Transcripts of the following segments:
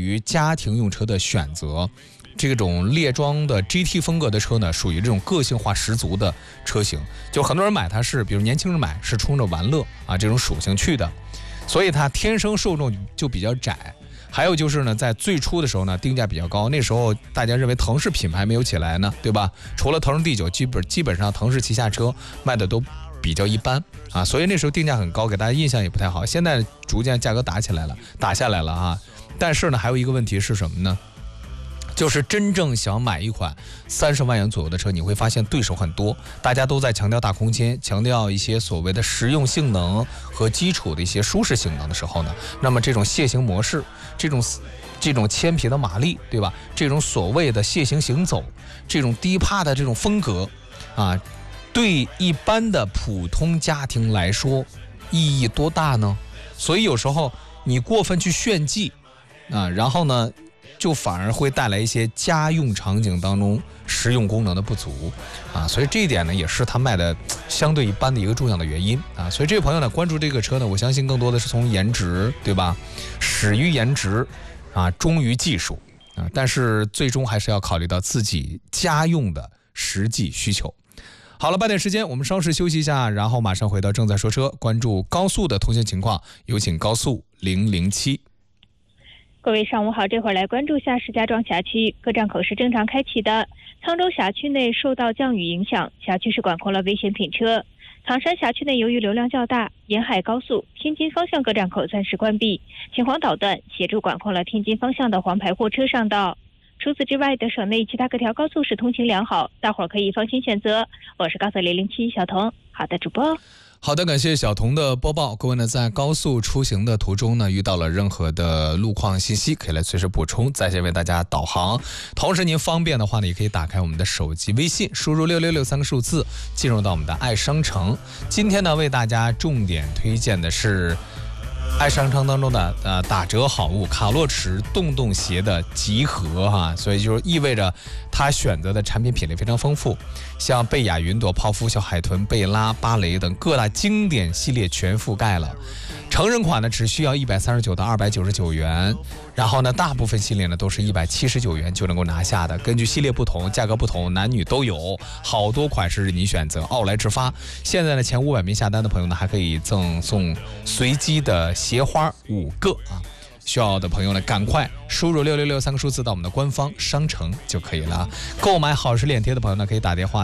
于家庭用车的选择。这种猎装的 GT 风格的车呢，属于这种个性化十足的车型，就很多人买它是，比如年轻人买是冲着玩乐啊这种属性去的，所以它天生受众就比较窄。还有就是呢，在最初的时候呢，定价比较高，那时候大家认为腾势品牌没有起来呢，对吧？除了腾势D9，基本上腾势旗下车卖的都比较一般啊，所以那时候定价很高，给大家印象也不太好。现在逐渐价格打下来了啊。但是呢，还有一个问题是什么呢？就是真正想买一款30万元左右的车，你会发现对手很多，大家都在强调大空间，强调一些所谓的实用性能和基础的一些舒适性能的时候呢，那么这种楔形模式，这种千匹的马力，对吧？这种所谓的楔形行走，这种低趴的这种风格啊，对一般的普通家庭来说意义多大呢？所以有时候你过分去炫技啊，然后呢就反而会带来一些家用场景当中实用功能的不足啊，所以这一点呢也是它卖的相对一般的一个重要的原因啊。所以这位朋友呢关注这个车呢，我相信更多的是从颜值，对吧？始于颜值啊，忠于技术啊，但是最终还是要考虑到自己家用的实际需求。好了，8点时间，我们稍事休息一下，然后马上回到正在说车，关注高速的通行情况，有请高速007。 各位上午好，这会儿来关注下石家庄辖区各站口是正常开启的。沧州辖区内受到降雨影响，辖区是管控了危险品车。唐山辖区内由于流量较大，沿海高速天津方向各站口暂时关闭，秦皇岛段协助管控了天津方向的黄牌货车上道。除此之外的省内其他各条高速是通行良好，大伙儿可以放心选择。我是高速007小童，好的主播。 好的，感谢小童的播报。各位呢，在高速出行的途中呢，遇到了任何的路况信息，可以来随时补充，在线为大家导航。同时您方便的话呢，也可以打开我们的手机微信，输入666三个数字，进入到我们的爱商城。今天呢，为大家重点推荐的是爱商城当中的打折好物，卡洛驰洞鞋的集合哈，所以就意味着它选择的产品品类非常丰富，像贝雅、云朵、泡芙、小海豚、贝拉、芭蕾等各大经典系列全覆盖了。成人款呢只需要139到299元，然后呢大部分系列呢都是179元就能够拿下的。根据系列不同，价格不同，男女都有，好多款式任你选择，奥莱直发。现在呢前500名下单的朋友呢还可以赠送随机的鞋花5个啊。需要的朋友呢，赶快输入666三个数字到我们的官方商城就可以了。购买好事脸贴的朋友呢，可以打电话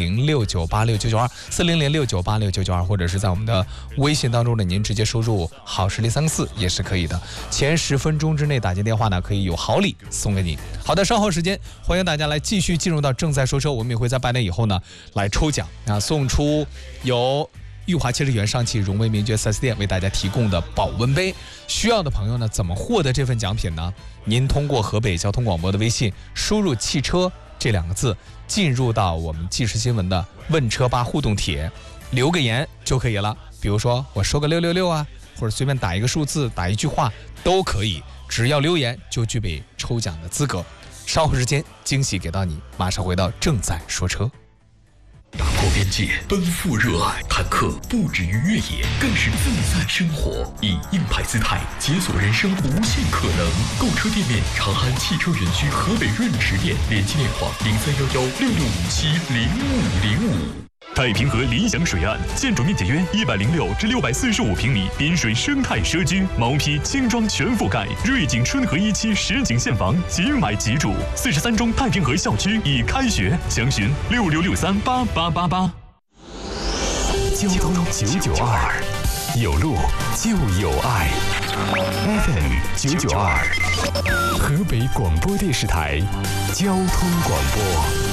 400698699240069869992，或者是在我们的微信当中呢，您直接输入好事力3个字也是可以的。前10分钟之内打进电话呢，可以有好礼送给你。好的，稍后时间欢迎大家来继续进入到正在说车，我们也会在8点以后呢来抽奖啊，送出由裕华汽车原上汽荣威名爵 4S 店为大家提供的保温杯。需要的朋友呢，怎么获得这份奖品呢？您通过河北交通广播的微信输入汽车这2个字，进入到我们即时新闻的问车吧互动帖，留个言就可以了。比如说我说个666啊，或者随便打一个数字，打一句话都可以，只要留言就具备抽奖的资格。稍后时间惊喜给到你，马上回到正在说车。 打破边界，奔赴热爱，坦克不止于越野，更是自在生活。以硬派姿态解锁人生无限可能。购车店面：长安汽车园区河北润驰店，联系电话031166570505。太平河理想水岸，建筑面积约106至645平米，滨水生态社区，毛坯轻装全覆盖，瑞景春和1期实景现房，即买即住。43中太平河校区已开学，详询6663888888。交通992，有路就有爱。FM 992，河北广播电视台交通广播。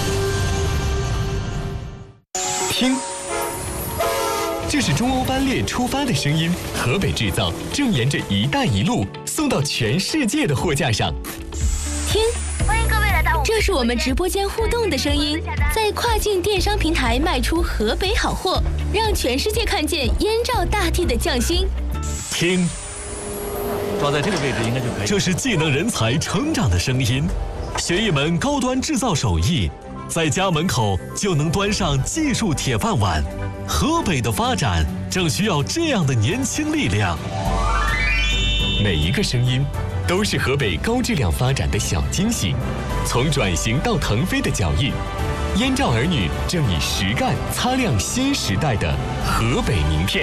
听，这是中欧班列出发的声音。河北制造正沿着“一带一路”送到全世界的货架上。 听，欢迎各位来到这是我们直播间互动的声音，在跨境电商平台卖出河北好货，让全世界看见燕赵大地的匠心。 听， 抓在这个位置应该就可以。 这是技能人才成长的声音，学一门高端制造手艺，在家门口就能端上技术铁饭碗。河北的发展正需要这样的年轻力量。每一个声音都是河北高质量发展的小惊喜。从转型到腾飞的脚印，燕赵儿女正以实干擦亮新时代的河北名片。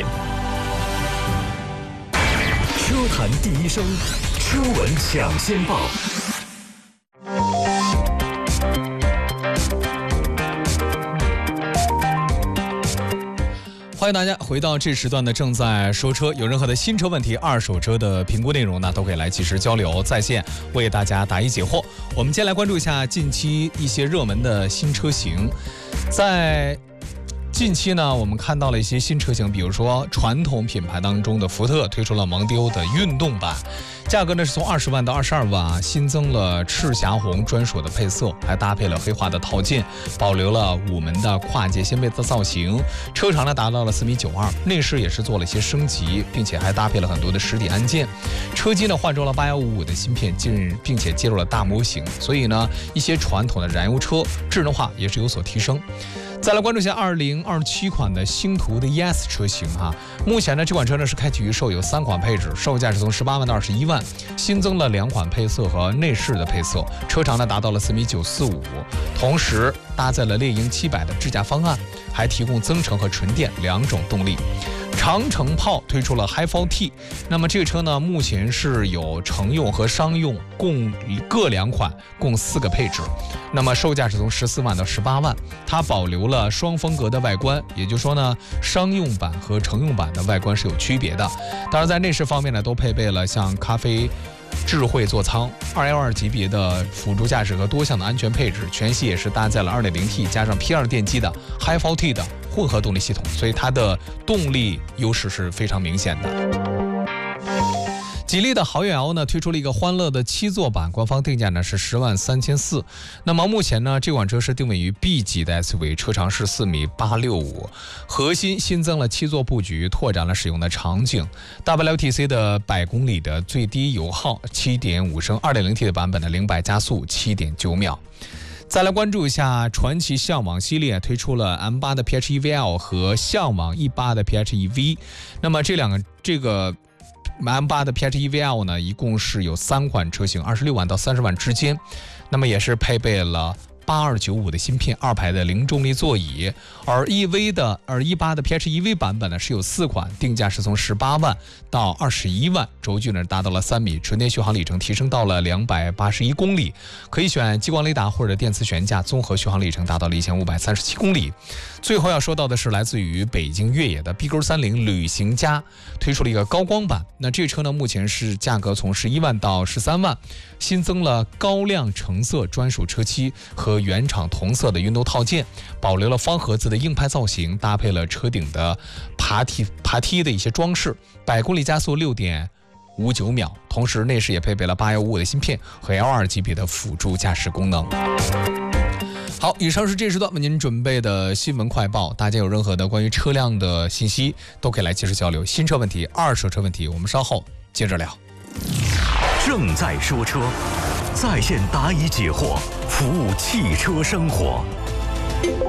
车坛第一声，车闻抢先报。 欢迎大家回到这时段的正在说车，有任何的新车问题、二手车的评估内容呢，都可以来及时交流，在线为大家答疑解惑。我们先来关注一下近期一些热门的新车型。在近期呢，我们看到了一些新车型，比如说传统品牌当中的福特推出了蒙迪欧的运动版，价格呢是从20万到22万，新增了赤霞红专属的配色，还搭配了黑化的套件，保留了5门的跨界掀背的造型，车长呢达到了4.92米，内饰也是做了一些升级，并且还搭配了很多的实体按键，车机呢换装了8155的芯片，并且接入了大模型，所以呢一些传统的燃油车智能化也是有所提升。再来关注一下2027款的星途的 ES 车型哈，目前呢这款车呢是开启预售，有3款配置，售价是从18万到21万，新增了2款配色和内饰的配色，车长呢达到了4.945米，同时搭载了猎鹰700的智驾方案，还提供增程和纯电2种动力。长城炮推出了 Hi4T， 那么这个车呢目前是有乘用和商用共各2款，共4个配置，那么售价是从14万到18万，它保留了双风格的外观，也就是说呢商用版和乘用版的外观是有区别的。当然在内饰方面呢都配备了像咖啡智慧座舱、212级别的辅助驾驶和多项的安全配置，全系也是搭载了 2.0T 加上 P2 电机的 Hi4T 的混合动力系统，所以它的动力优势是非常明显的。吉利的豪越 L 呢推出了一个欢乐的7座版，官方定价呢是10万3400。那么目前呢这款车是定位于 B 级的 SUV， 车长是4.865米，核心新增了7座布局，拓展了使用的场景。WLTC 的100公里的最低油耗7.5升， 2.0T 的版本的0-100加速7.9秒。再来关注一下传祺向往系列推出了 M8 的 PHEV-L 和向往 E8 的 PHEV， 那么这个M8 的 PHEV-L 呢一共是有3款车型，26万到30万之间，那么也是配备了8295的芯片，2排的零重力座椅，而 E8 的 PHEV 版本呢是有4款，定价是从18万到21万，轴距呢达到了3米，纯电续航里程提升到了281公里，可以选激光雷达或者电磁悬架，综合续航里程达到了1537公里。最后要说到的是来自于北京越野的 BQ30 旅行家推出了一个高光版，那这车呢目前是价格从11万到13万，新增了高亮橙色专属车漆和原厂同色的运动套件，保留了方盒子的硬派造型，搭配了车顶的爬梯的一些装饰，100公里加速6.59秒，同时内饰也配备了8155的芯片和 L2 级别的辅助驾驶功能。好，以上是这时段为您准备的新闻快报，大家有任何的关于车辆的信息都可以来及时交流，新车问题、二手车问题我们稍后接着聊。 正在说车，在线答疑解惑，服务汽车生活。